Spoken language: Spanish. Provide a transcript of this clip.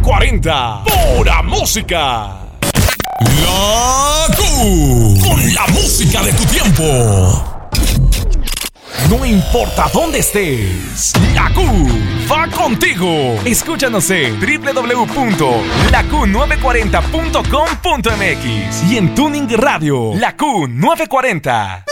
940. Pura música. La Q. Con la música de tu tiempo. No importa dónde estés, la Q va contigo. Escúchanos en www.laq940.com.mx y en Tuning Radio, la Q940.